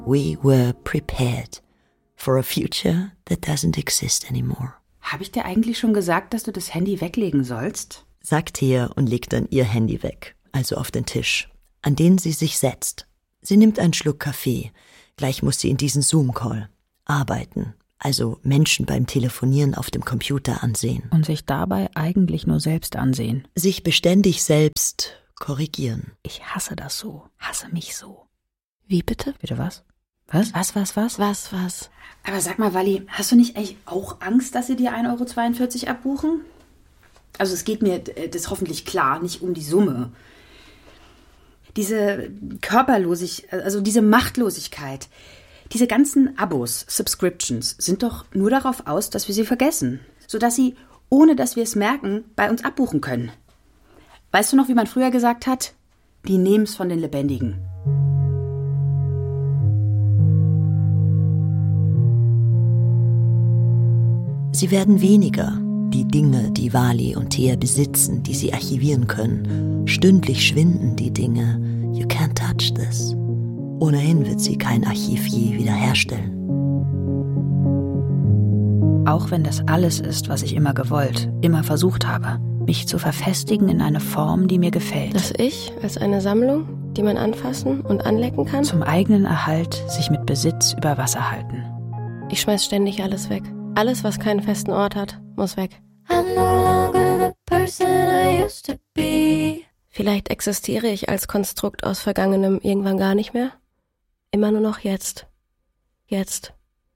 We were prepared for a future that doesn't exist anymore. Habe ich dir eigentlich schon gesagt, dass du das Handy weglegen sollst? Sagt Thea und legt dann ihr Handy weg, also auf den Tisch, an den sie sich setzt. Sie nimmt einen Schluck Kaffee. Gleich muss sie in diesen Zoom-Call arbeiten, also Menschen beim Telefonieren auf dem Computer ansehen. Und sich dabei eigentlich nur selbst ansehen. Sich beständig selbst korrigieren. Ich hasse das so, hasse mich so. Wie bitte? Bitte was? Was? Was? Aber sag mal, Walli, hast du nicht eigentlich auch Angst, dass sie dir 1,42 € abbuchen? Also es geht mir, das ist hoffentlich klar, nicht um die Summe. Diese Körperlosigkeit, also diese Machtlosigkeit, diese ganzen Abos, Subscriptions, sind doch nur darauf aus, dass wir sie vergessen. Sodass sie, ohne dass wir es merken, bei uns abbuchen können. Weißt du noch, wie man früher gesagt hat? Die nehmen's von den Lebendigen. Sie werden weniger, die Dinge, die Wally und Thea besitzen, die sie archivieren können. Stündlich schwinden die Dinge. You can't touch this. Ohnehin wird sie kein Archiv je wiederherstellen. Auch wenn das alles ist, was ich immer gewollt, immer versucht habe, mich zu verfestigen in eine Form, die mir gefällt. Das Ich als eine Sammlung, die man anfassen und anlecken kann? Zum eigenen Erhalt sich mit Besitz über Wasser halten. Ich schmeiß ständig alles weg. Alles, was keinen festen Ort hat, muss weg. Vielleicht existiere ich als Konstrukt aus Vergangenem irgendwann gar nicht mehr. Immer nur noch jetzt. Jetzt.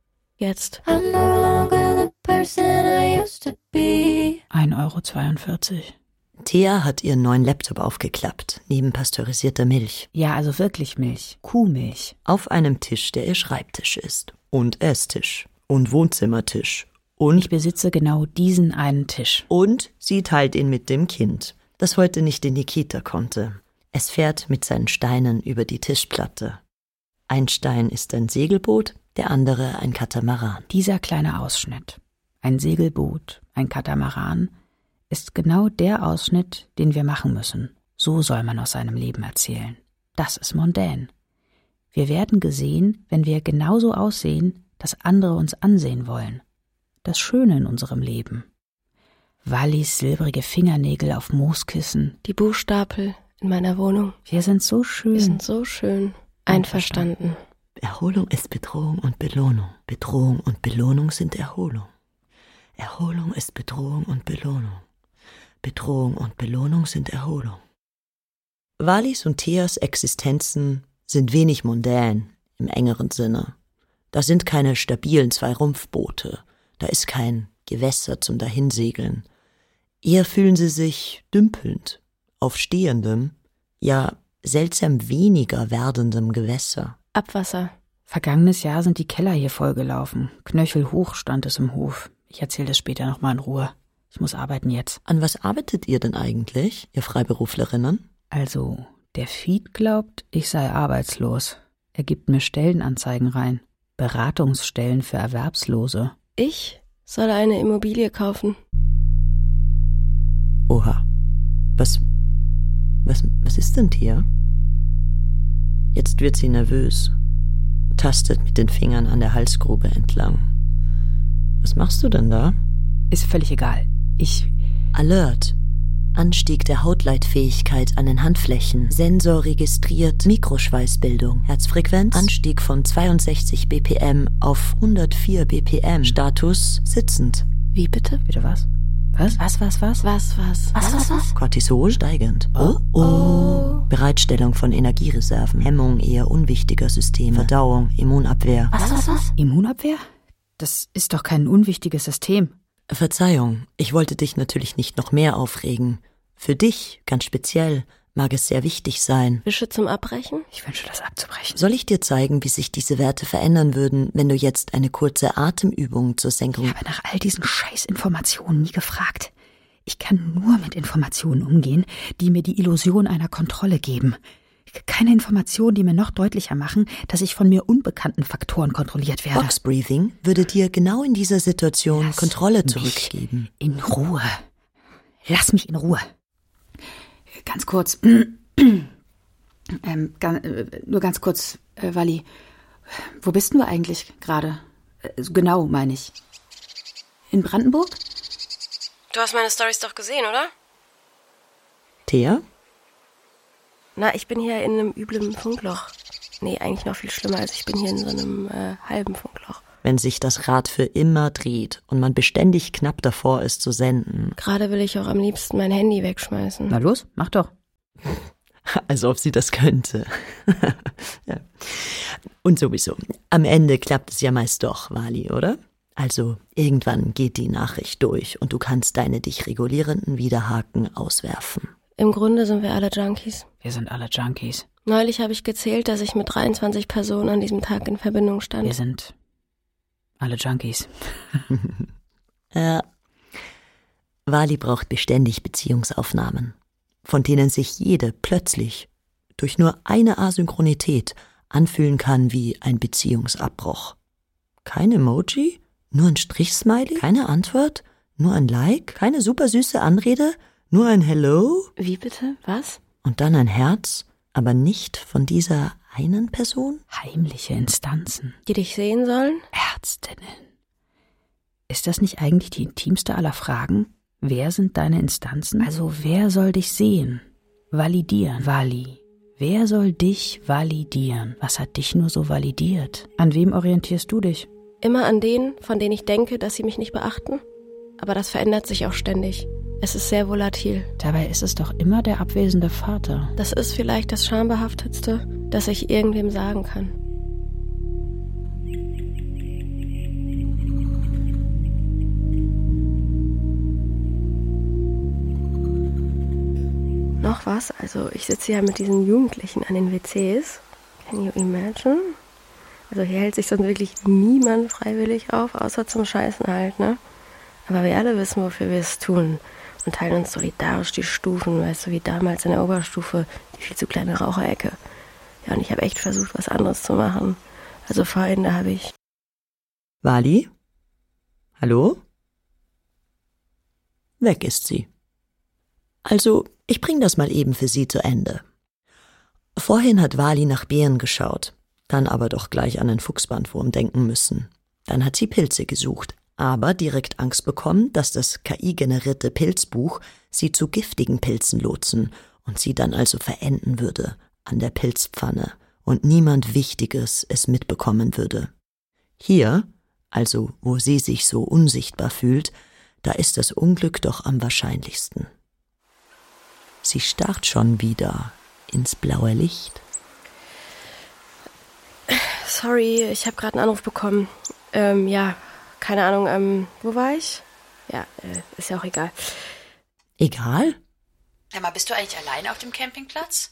1,42 €. Thea hat ihren neuen Laptop aufgeklappt, neben pasteurisierter Milch. Ja, also wirklich Milch. Kuhmilch. Auf einem Tisch, der ihr Schreibtisch ist. Und Esstisch. Und Wohnzimmertisch. Und ich besitze genau diesen einen Tisch. Und sie teilt ihn mit dem Kind, das heute nicht in die Kita konnte. Es fährt mit seinen Steinen über die Tischplatte. Ein Stein ist ein Segelboot, der andere ein Katamaran. Dieser kleine Ausschnitt, ein Segelboot, ein Katamaran, ist genau der Ausschnitt, den wir machen müssen. So soll man aus seinem Leben erzählen. Das ist mondän. Wir werden gesehen, wenn wir genauso aussehen, dass andere uns ansehen wollen. Das Schöne in unserem Leben. Wallis silbrige Fingernägel auf Mooskissen. Die Buchstapel in meiner Wohnung. Wir sind so schön. Einverstanden. Erholung ist Bedrohung und Belohnung. Bedrohung und Belohnung sind Erholung. Erholung ist Bedrohung und Belohnung. Bedrohung und Belohnung sind Erholung. Wallis und Theas Existenzen sind wenig mondän im engeren Sinne. Da sind keine stabilen 2 Rumpfboote, da ist kein Gewässer zum Dahinsegeln. Eher fühlen sie sich dümpelnd, auf stehendem, ja seltsam weniger werdendem Gewässer. Abwasser. Vergangenes Jahr sind die Keller hier vollgelaufen. Knöchelhoch stand es im Hof. Ich erzähle das später nochmal in Ruhe. Ich muss arbeiten jetzt. An was arbeitet ihr denn eigentlich, ihr Freiberuflerinnen? Also, der Feed glaubt, ich sei arbeitslos. Er gibt mir Stellenanzeigen rein. Beratungsstellen für Erwerbslose. Ich soll eine Immobilie kaufen. Oha. Was ist denn hier? Jetzt wird sie nervös, tastet mit den Fingern an der Halsgrube entlang. Was machst du denn da? Ist völlig egal. Alert. Anstieg der Hautleitfähigkeit an den Handflächen. Sensor registriert Mikroschweißbildung. Herzfrequenz. Anstieg von 62 BPM auf 104 BPM. Status sitzend. Wie bitte? Bitte was? Was? Cortisol steigend. Oh. Bereitstellung von Energiereserven. Hemmung eher unwichtiger Systeme. Verdauung, Immunabwehr. Was? Immunabwehr? Das ist doch kein unwichtiges System. Verzeihung, ich wollte dich natürlich nicht noch mehr aufregen. Für dich, ganz speziell, mag es sehr wichtig sein. Wische zum Abbrechen? Ich wünsche, das abzubrechen. Soll ich dir zeigen, wie sich diese Werte verändern würden, wenn du jetzt eine kurze Atemübung zur Senkung... Ich habe nach all diesen Scheißinformationen nie gefragt. Ich kann nur mit Informationen umgehen, die mir die Illusion einer Kontrolle geben. Keine Informationen, die mir noch deutlicher machen, dass ich von mir unbekannten Faktoren kontrolliert werde. Box Breathing würde dir genau in dieser Situation Kontrolle zurückgeben. In Ruhe. Lass mich in Ruhe. Ganz kurz. Nur ganz kurz, Walli. Wo bist denn du eigentlich gerade? Genau, meine ich. In Brandenburg? Du hast meine Storys doch gesehen, oder? Thea? Na, ich bin hier in einem üblen Funkloch. Nee, eigentlich noch viel schlimmer, als ich bin hier in so einem halben Funkloch. Wenn sich das Rad für immer dreht und man beständig knapp davor ist zu senden. Gerade will ich auch am liebsten mein Handy wegschmeißen. Na los, mach doch. Als ob sie das könnte. Ja. Und sowieso, am Ende klappt es ja meist doch, Wally, oder? Also irgendwann geht die Nachricht durch und du kannst deine dich regulierenden Widerhaken auswerfen. Im Grunde sind wir alle Junkies. Wir sind alle Junkies. Neulich habe ich gezählt, dass ich mit 23 Personen an diesem Tag in Verbindung stand. Wir sind alle Junkies. Wally braucht beständig Beziehungsaufnahmen, von denen sich jede plötzlich durch nur eine Asynchronität anfühlen kann wie ein Beziehungsabbruch. Kein Emoji, nur ein Strich-Smiley, keine Antwort, nur ein Like, keine supersüße Anrede, nur ein Hello. Wie bitte? Was? Und dann ein Herz, aber nicht von dieser einen Person? Heimliche Instanzen. Die dich sehen sollen? Ärztinnen. Ist das nicht eigentlich die intimste aller Fragen? Wer sind deine Instanzen? Also wer soll dich sehen? Validieren. Vali. Wer soll dich validieren? Was hat dich nur so validiert? An wem orientierst du dich? Immer an denen, von denen ich denke, dass sie mich nicht beachten. Aber das verändert sich auch ständig. Es ist sehr volatil. Dabei ist es doch immer der abwesende Vater. Das ist vielleicht das Schambehaftetste, das ich irgendwem sagen kann. Noch was? Also ich sitze ja mit diesen Jugendlichen an den WCs. Can you imagine? Also hier hält sich sonst wirklich niemand freiwillig auf, außer zum Scheißen halt, ne? Aber wir alle wissen, wofür wir es tun. Und teilen uns solidarisch die Stufen, weißt du, wie damals in der Oberstufe, die viel zu kleine Raucherecke. Ja, und ich habe echt versucht, was anderes zu machen. Also vorhin, da habe ich... Wally? Hallo? Weg ist sie. Also, ich bring das mal eben für sie zu Ende. Vorhin hat Wally nach Beeren geschaut, dann aber doch gleich an den Fuchsbandwurm denken müssen. Dann hat sie Pilze gesucht, aber direkt Angst bekommen, dass das KI-generierte Pilzbuch sie zu giftigen Pilzen lotsen und sie dann also verenden würde an der Pilzpfanne und niemand Wichtiges es mitbekommen würde. Hier, also wo sie sich so unsichtbar fühlt, da ist das Unglück doch am wahrscheinlichsten. Sie starrt schon wieder ins blaue Licht. Sorry, ich habe gerade einen Anruf bekommen. Ja, keine Ahnung, wo war ich? Ja, ist ja auch egal. Egal? Sag mal, bist du eigentlich alleine auf dem Campingplatz?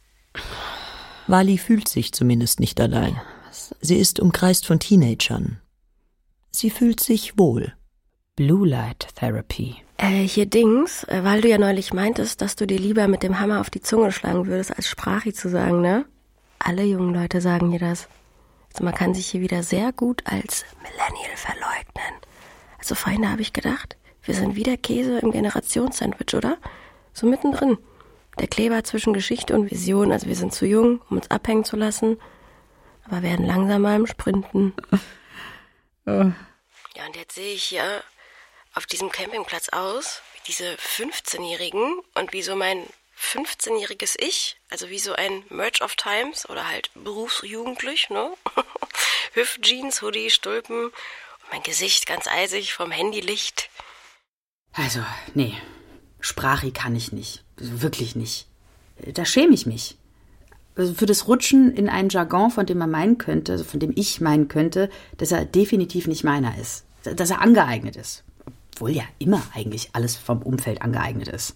Wally fühlt sich zumindest nicht allein. Sie ist umkreist von Teenagern. Sie fühlt sich wohl. Blue Light Therapy. Hier Dings, weil du ja neulich meintest, dass du dir lieber mit dem Hammer auf die Zunge schlagen würdest, als Sprachi zu sagen, ne? Alle jungen Leute sagen dir das. Also man kann sich hier wieder sehr gut als Millennial verleugnen. Also vorhin habe ich gedacht, wir sind wieder Käse im Generationssandwich, oder? So mittendrin. Der Kleber zwischen Geschichte und Vision. Also wir sind zu jung, um uns abhängen zu lassen, aber werden langsamer im Sprinten. Ja, und jetzt sehe ich hier auf diesem Campingplatz aus, wie diese 15-Jährigen und wie so mein 15-jähriges Ich, also wie so ein Merge of Times oder halt berufsjugendlich, ne? Hüftjeans, Hoodie, Stulpen und mein Gesicht ganz eisig vom Handylicht. Also, nee, Sprachi kann ich nicht, wirklich nicht. Da schäme ich mich. Also für das Rutschen in einen Jargon, von dem man meinen könnte, also von dem ich meinen könnte, dass er definitiv nicht meiner ist. Dass er angeeignet ist. Obwohl ja immer eigentlich alles vom Umfeld angeeignet ist.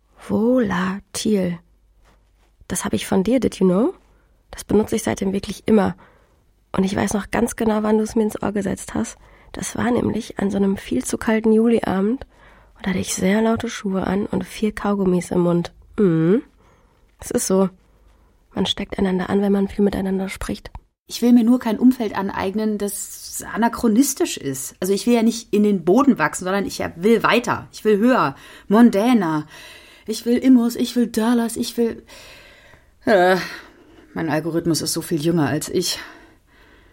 Volatil. Das habe ich von dir, did you know? Das benutze ich seitdem wirklich immer. Und ich weiß noch ganz genau, wann du es mir ins Ohr gesetzt hast. Das war nämlich an so einem viel zu kalten Juliabend. Und da hatte ich sehr laute Schuhe an und 4 Kaugummis im Mund. Es ist so. Man steckt einander an, wenn man viel miteinander spricht. Ich will mir nur kein Umfeld aneignen, das anachronistisch ist. Also ich will ja nicht in den Boden wachsen, sondern ich will weiter. Ich will höher, mondäner. Ich will Immos, ich will Dallas, ich will... mein Algorithmus ist so viel jünger als ich.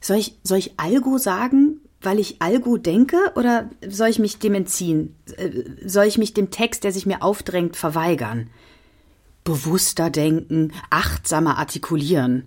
Soll ich Algo sagen, weil ich Algo denke, oder soll ich mich dem entziehen? Soll ich mich dem Text, der sich mir aufdrängt, verweigern? Bewusster denken, achtsamer artikulieren.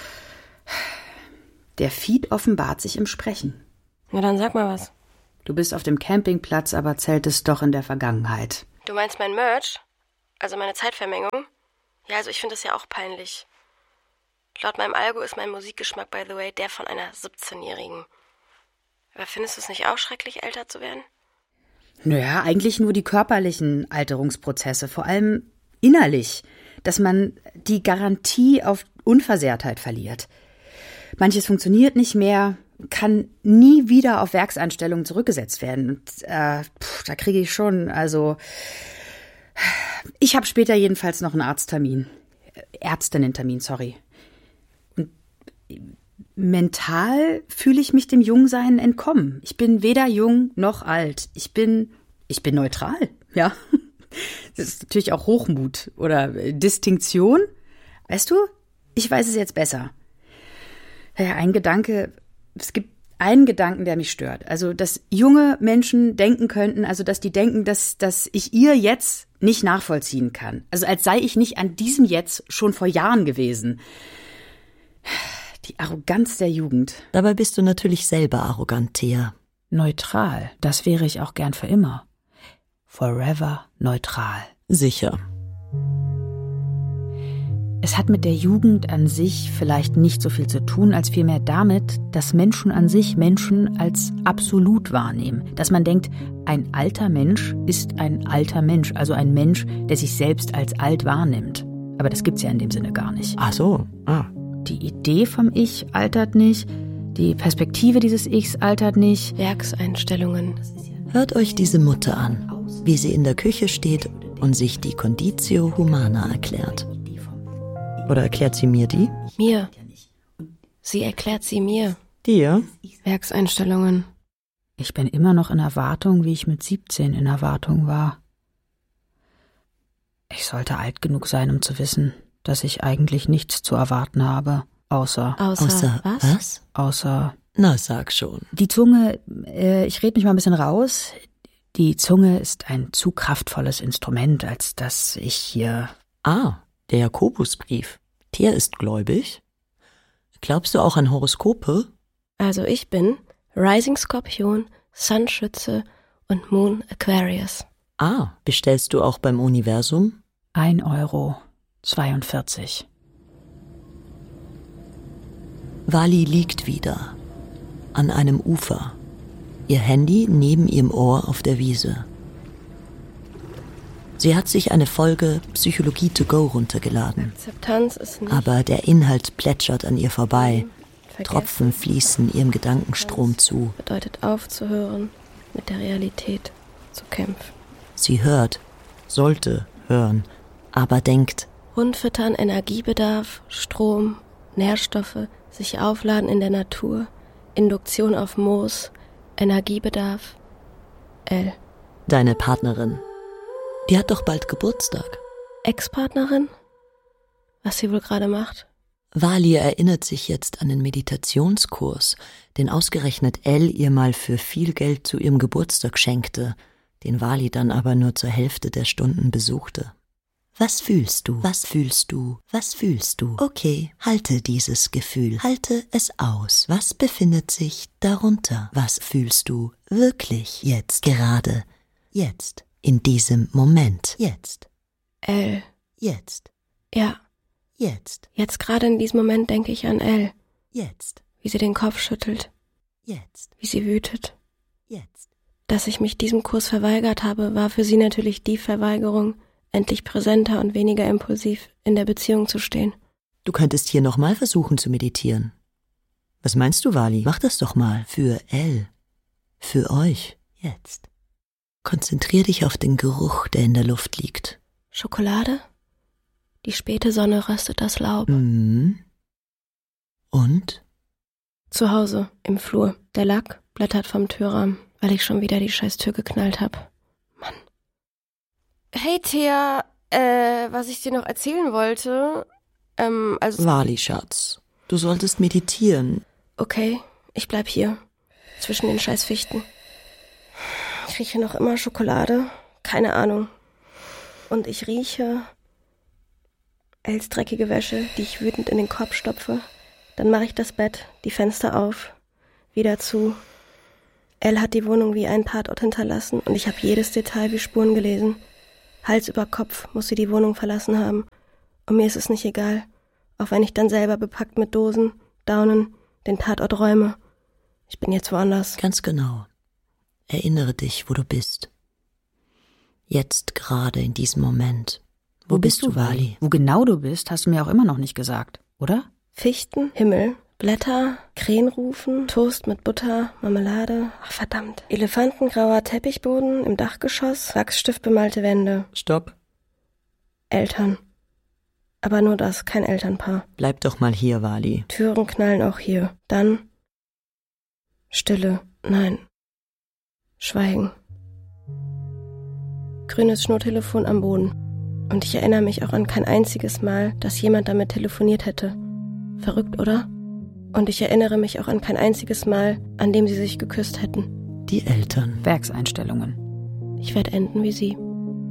Der Feed offenbart sich im Sprechen. Na dann sag mal was. Du bist auf dem Campingplatz, aber zeltest doch in der Vergangenheit. Du meinst mein Merch? Also meine Zeitvermengung? Ja, also ich finde das ja auch peinlich. Laut meinem Algo ist mein Musikgeschmack, by the way, der von einer 17-Jährigen. Aber findest du es nicht auch schrecklich, älter zu werden? Naja, eigentlich nur die körperlichen Alterungsprozesse, vor allem innerlich, dass man die Garantie auf Unversehrtheit verliert. Manches funktioniert nicht mehr, kann nie wieder auf Werkseinstellungen zurückgesetzt werden. Und da kriege ich schon, also ich habe später jedenfalls noch einen Ärztinnen-Termin, sorry. Und mental fühle ich mich dem Jungsein entkommen. Ich bin weder jung noch alt. Ich bin neutral, ja. Das ist natürlich auch Hochmut oder Distinktion. Weißt du, ich weiß es jetzt besser. Ja, es gibt einen Gedanken, der mich stört. Also, dass junge Menschen denken könnten, also, dass die denken, dass ich ihr Jetzt nicht nachvollziehen kann. Also, als sei ich nicht an diesem Jetzt schon vor Jahren gewesen. Die Arroganz der Jugend. Dabei bist du natürlich selber arrogant, Thea. Neutral, das wäre ich auch gern für immer. Forever neutral. Sicher. Es hat mit der Jugend an sich vielleicht nicht so viel zu tun, als vielmehr damit, dass Menschen an sich Menschen als absolut wahrnehmen. Dass man denkt, ein alter Mensch ist ein alter Mensch, also ein Mensch, der sich selbst als alt wahrnimmt. Aber das gibt's ja in dem Sinne gar nicht. Ach so, Die Idee vom Ich altert nicht, die Perspektive dieses Ichs altert nicht. Werkseinstellungen. Hört euch diese Mutter an, wie sie in der Küche steht und sich die Conditio Humana erklärt. Oder erklärt sie mir die? Mir. Sie erklärt sie mir. Dir? Werkseinstellungen. Ich bin immer noch in Erwartung, wie ich mit 17 in Erwartung war. Ich sollte alt genug sein, um zu wissen, dass ich eigentlich nichts zu erwarten habe, außer was? Außer... Na, sag schon. Die Zunge, ich rede mich mal ein bisschen raus. Die Zunge ist ein zu kraftvolles Instrument, als dass ich hier... Der Jakobusbrief. Thea ist gläubig. Glaubst du auch an Horoskope? Also ich bin Rising Skorpion, Sun Schütze und Moon Aquarius. Bestellst du auch beim Universum? 1,42 €. Wally liegt wieder. An einem Ufer. Ihr Handy neben ihrem Ohr auf der Wiese. Sie hat sich eine Folge Psychologie to go runtergeladen. Akzeptanz ist nicht. Aber der Inhalt plätschert an ihr vorbei. Tropfen fließen ihrem Gedankenstrom zu. Bedeutet aufzuhören, mit der Realität zu kämpfen. Sie hört, sollte hören, aber denkt. Rundfüttern, Energiebedarf, Strom, Nährstoffe, sich aufladen in der Natur, Induktion auf Moos, Energiebedarf. L. Deine Partnerin. Die hat doch bald Geburtstag. Ex-Partnerin? Was sie wohl gerade macht? Wally erinnert sich jetzt an den Meditationskurs, den ausgerechnet Elle ihr mal für viel Geld zu ihrem Geburtstag schenkte, den Wally dann aber nur zur Hälfte der Stunden besuchte. Was fühlst du? Was fühlst du? Was fühlst du? Okay, halte dieses Gefühl, halte es aus. Was befindet sich darunter? Was fühlst du wirklich jetzt, gerade, jetzt, in diesem Moment, jetzt? L. Jetzt. Ja. Jetzt. Jetzt gerade in diesem Moment denke ich an L. Jetzt. Wie sie den Kopf schüttelt. Jetzt. Wie sie wütet. Jetzt. Dass ich mich diesem Kurs verweigert habe, war für sie natürlich die Verweigerung, endlich präsenter und weniger impulsiv in der Beziehung zu stehen. Du könntest hier nochmal versuchen zu meditieren. Was meinst du, Wally? Mach das doch mal. Für Elle. Für euch. Jetzt. Konzentrier dich auf den Geruch, der in der Luft liegt. Schokolade? Die späte Sonne röstet das Laub. Mhm. Und? Zu Hause, im Flur. Der Lack blättert vom Türrahmen, weil ich schon wieder die scheiß Tür geknallt hab. Mann. Hey, Thea, was ich dir noch erzählen wollte, Wally, Schatz, du solltest meditieren. Okay, ich bleib hier. Zwischen den scheiß Fichten. Ich rieche noch immer Schokolade. Keine Ahnung. Und ich rieche Els dreckige Wäsche, die ich wütend in den Korb stopfe. Dann mache ich das Bett, die Fenster auf, wieder zu. Elle hat die Wohnung wie einen Tatort hinterlassen und ich habe jedes Detail wie Spuren gelesen. Hals über Kopf muss sie die Wohnung verlassen haben. Und mir ist es nicht egal, auch wenn ich dann selber bepackt mit Dosen, Daunen, den Tatort räume. Ich bin jetzt woanders. Ganz genau. Erinnere dich, wo du bist. Jetzt gerade in diesem Moment. Wo bist du, Wally? Wo genau du bist, hast du mir auch immer noch nicht gesagt, oder? Fichten, Himmel, Blätter, Krähen rufen, Toast mit Butter, Marmelade. Ach verdammt. Elefantengrauer Teppichboden im Dachgeschoss, Wachsstiftbemalte Wände. Stopp. Eltern. Aber nur das, kein Elternpaar. Bleib doch mal hier, Wally. Türen knallen auch hier. Dann Stille. Nein. Schweigen. Grünes Schnurtelefon am Boden. Und ich erinnere mich auch an kein einziges Mal, dass jemand damit telefoniert hätte. Verrückt, oder? Und ich erinnere mich auch an kein einziges Mal, an dem sie sich geküsst hätten. Die Eltern. Werkseinstellungen. Ich werde enden wie sie.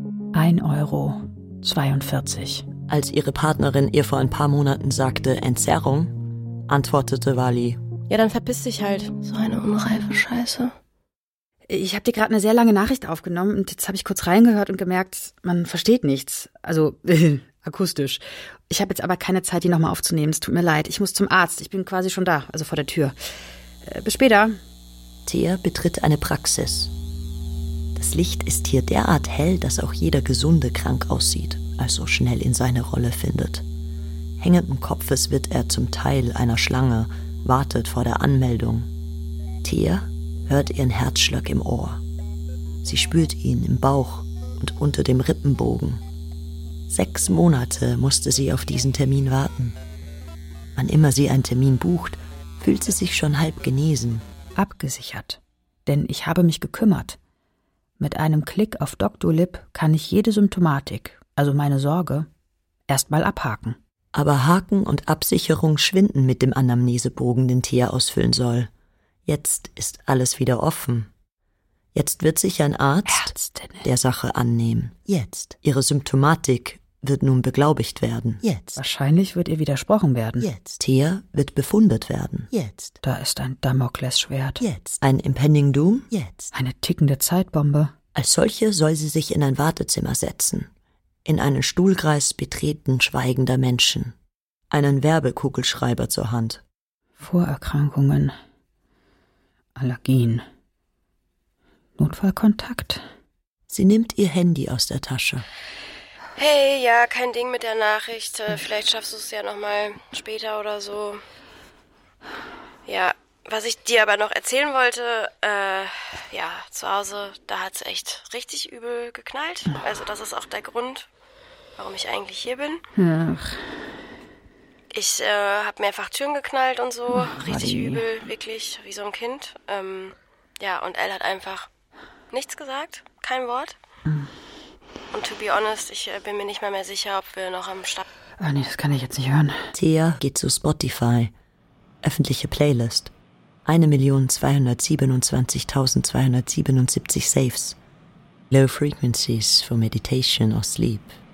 1,42 €. Als ihre Partnerin ihr vor ein paar Monaten sagte Entzerrung, antwortete Wally: Ja, dann verpiss dich halt. So eine unreife Scheiße. Ich habe dir gerade eine sehr lange Nachricht aufgenommen und jetzt habe ich kurz reingehört und gemerkt, man versteht nichts. Also akustisch. Ich habe jetzt aber keine Zeit, die nochmal aufzunehmen. Es tut mir leid. Ich muss zum Arzt. Ich bin quasi schon da, also vor der Tür. Bis später. Thea betritt eine Praxis. Das Licht ist hier derart hell, dass auch jeder Gesunde krank aussieht, also schnell in seine Rolle findet. Hängenden Kopfes wird er zum Teil einer Schlange, wartet vor der Anmeldung. Thea hört ihren Herzschlag im Ohr. Sie spürt ihn im Bauch und unter dem Rippenbogen. 6 Monate musste sie auf diesen Termin warten. Wann immer sie einen Termin bucht, fühlt sie sich schon halb genesen. Abgesichert. Denn ich habe mich gekümmert. Mit einem Klick auf Doctolib kann ich jede Symptomatik, also meine Sorge, erstmal abhaken. Aber Haken und Absicherung schwinden mit dem Anamnesebogen, den Thea ausfüllen soll. Jetzt ist alles wieder offen. Jetzt wird sich ein Arzt der Sache annehmen. Jetzt. Ihre Symptomatik wird nun beglaubigt werden. Jetzt. Wahrscheinlich wird ihr widersprochen werden. Jetzt. Thea wird befundet werden. Jetzt. Da ist ein Damoklesschwert. Jetzt. Ein Impending Doom. Jetzt. Eine tickende Zeitbombe. Als solche soll sie sich in ein Wartezimmer setzen. In einen Stuhlkreis betreten schweigender Menschen. Einen Werbekugelschreiber zur Hand. Vorerkrankungen. Allergien. Notfallkontakt. Sie nimmt ihr Handy aus der Tasche. Hey, ja, kein Ding mit der Nachricht. Vielleicht schaffst du es ja nochmal später oder so. Ja, was ich dir aber noch erzählen wollte, ja, zu Hause, da hat's echt richtig übel geknallt. Also das ist auch der Grund, warum ich eigentlich hier bin. Ach. Ich habe mehrfach Türen geknallt und so. Richtig Wally. übel, wirklich, wie so ein Kind. Ja, und Elle hat einfach nichts gesagt, kein Wort. Und to be honest, ich bin mir nicht mal mehr sicher, ob wir noch am Start... Ah nee, das kann ich jetzt nicht hören. Thea geht zu Spotify. Öffentliche Playlist. 1.227.277 Saves. Low Frequencies for Meditation or Sleep.